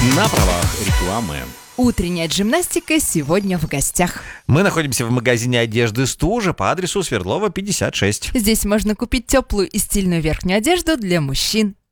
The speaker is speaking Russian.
На правах рекламы. Утренняя джимнастика сегодня в гостях. Мы находимся в магазине одежды «Стужа» по адресу Свердлова, 56. Здесь можно купить теплую и стильную верхнюю одежду для мужчин